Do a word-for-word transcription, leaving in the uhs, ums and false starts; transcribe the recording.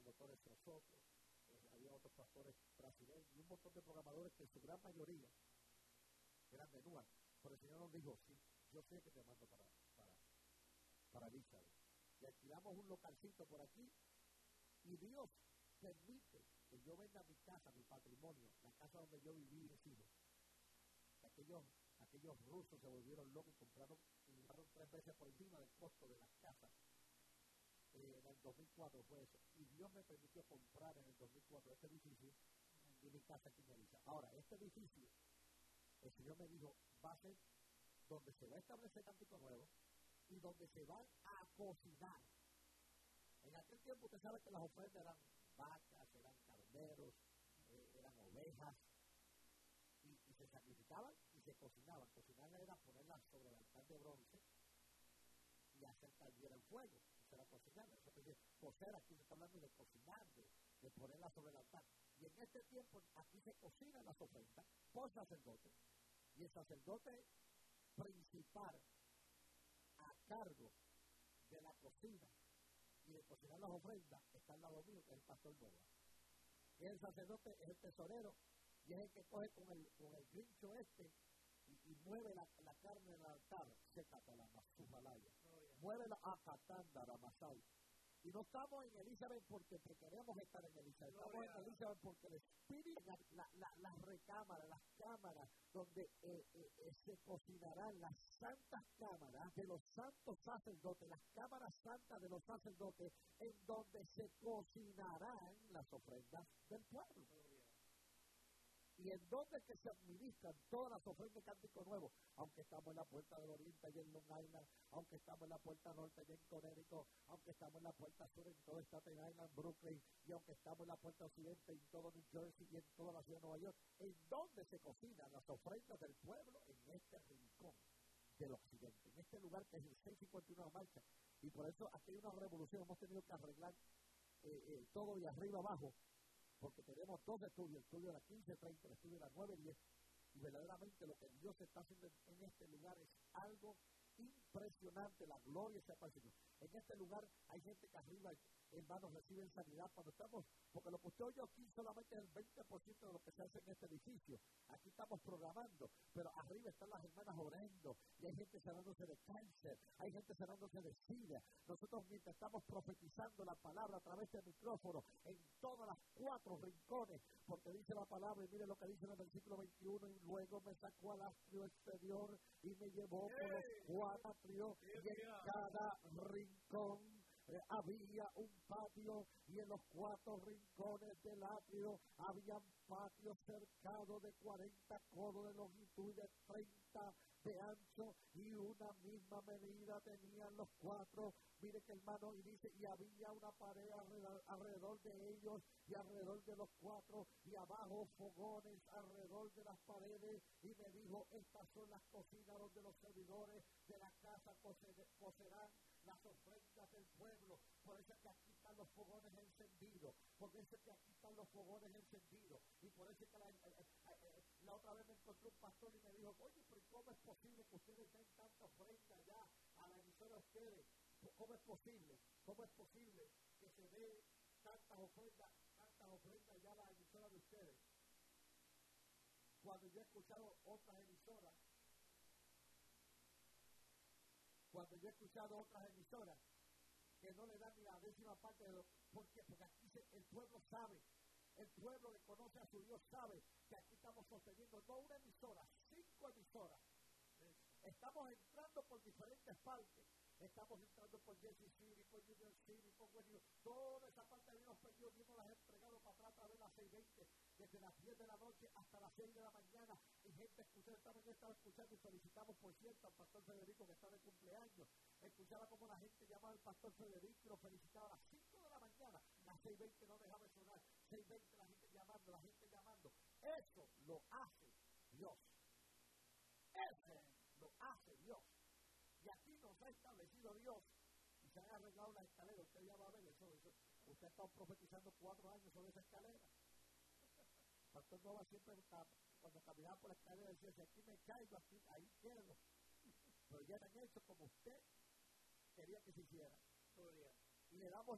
doctores nosotros, eh, había otros pastores brasileños y un montón de programadores que en su gran mayoría eran de Newark. Pero el Señor nos dijo, sí, yo sé que te mando para, para, para Elizabeth. Y alquilamos un localcito por aquí y Dios permite que yo venda mi casa, mi patrimonio, la casa donde yo viví y decido. Aquellos, aquellos rusos se volvieron locos y compraron, y compraron tres veces por encima del costo de las casas. Eh, en el dos mil cuatro fue eso. Y Dios me permitió comprar en el dos mil cuatro este edificio y mi casa aquí en Elisa. Ahora, este edificio, el Señor me dijo, va a ser donde se va a establecer Cántico Nuevo y donde se van a cocinar. En aquel tiempo usted sabe que las ofrendas eran vacas, eran carneros, eh, eran ovejas, y, y se sacrificaban y se cocinaban. Cocinar era ponerlas sobre el altar de bronce y hacer caldear el fuego. Eso era cocinar. Eso quiere decir, cocer, aquí se está hablando de cocinar, de, de ponerlas sobre el altar. Y en este tiempo aquí se cocinan las ofrendas por sacerdote. Y el sacerdote principal a cargo de la cocina y de cocinar las ofrendas está al lado mío, que es el pastor Nova. Y el sacerdote es el tesorero y es el que coge con el, con el grincho este y, y mueve la, la carne en el altar, sécate la masufalaya, mueve la acatanda, la masai. Y no estamos en Elizabeth porque, porque queremos estar en Elizabeth, estamos en Elizabeth porque el Espíritu, la, la, la, las recámaras, las cámaras donde eh, eh, eh, se cocinarán, las santas cámaras de los santos sacerdotes, las cámaras santas de los sacerdotes, en donde se cocinarán las ofrendas del pueblo. Y en donde que se administran todas las ofrendas de Cántico Nuevo, aunque estamos en la puerta del oriente allá en Long Island, aunque estamos en la puerta norte allá en Connecticut, aunque estamos en la puerta sur en todo Staten Island, Brooklyn, y aunque estamos en la puerta occidente en todo New Jersey y en toda la ciudad de Nueva York, en donde se cocinan las ofrendas del pueblo, en este rincón del occidente, en este lugar que es el seiscientos cincuenta y uno de la marcha. Y por eso aquí hay una revolución, hemos tenido que arreglar eh, eh, todo de arriba abajo, porque tenemos dos estudios, el estudio de las quince treinta, el estudio de las nueve diez, y verdaderamente lo que Dios está haciendo en este lugar es algo impresionante, la gloria sea para el Señor. En este lugar hay gente que arriba, hermanos, reciben sanidad cuando estamos, porque lo que usted oye aquí solamente es el veinte por ciento de lo que se hace en este edificio. Aquí estamos programando, pero arriba están las hermanas orando, y hay gente sanándose de cáncer, hay gente sanándose de sida. Nosotros mientras estamos profetizando la palabra a través del micrófono, en todas las cuatro rincones, porque dice la palabra, y mire lo que dice en el versículo veintiuno, y luego me sacó al atrio exterior, y me llevó por los cuatro atrios, y en cada rincón Eh, había un patio, y en los cuatro rincones del atrio habían patios cercados de cuarenta codos de longitud y de treinta de ancho, y una misma medida tenían los cuatro. Mire que hermano, y dice, y había una pared alrededor, alrededor de ellos, y alrededor de los cuatro, y abajo fogones alrededor de las paredes, y me dijo, estas son las cocinas donde los servidores de la casa cocerán las ofrendas del pueblo. Por eso es que aquí están los fogones encendidos, por eso es que aquí están los fogones encendidos, y por eso es que la, eh, eh, eh, la otra vez me encontré un pastor y me dijo, oye, pero ¿cómo es posible que ustedes den tanta ofrenda ya a la emisora de ustedes? ¿Cómo es posible? ¿Cómo es posible que se dé tantas ofrendas, tantas ofrendas ya a la emisora de ustedes? Cuando yo he escuchado otras emisoras, cuando yo he escuchado otras emisoras que no le dan ni la décima parte de lo, ¿por qué? Porque aquí se, el pueblo sabe, el pueblo le conoce a su Dios, sabe que aquí estamos sosteniendo no una emisora, cinco emisoras. Estamos entrando por diferentes partes. Estamos entrando por Jersey City, por New York City, por West. Toda esa parte habíamos perdido, Dios nos las ha entregado para atrás a través de las seis veinte, desde las diez de la noche hasta las seis de la mañana. Y gente escuchando, estamos estaba escuchando y felicitamos, por cierto, al pastor Federico que está de cumpleaños. Escuchaba como la gente llamaba al pastor Federico y lo felicitaba a las cinco de la mañana. Las seis veinte no dejaba de sonar. seis veinte la gente llamando, la gente llamando. Eso lo hace Dios. Eso lo hace Dios. Y aquí nos ha establecido Dios, y se ha arreglado la escalera. Usted ya va a ver eso, eso. Usted ha estado profetizando cuatro años sobre esa escalera. Pastor Nova siempre, cuando caminaba por la escalera, decía, si aquí me caigo, aquí, ahí quedo. Pero ya han hecho como usted quería que se hiciera. Y le damos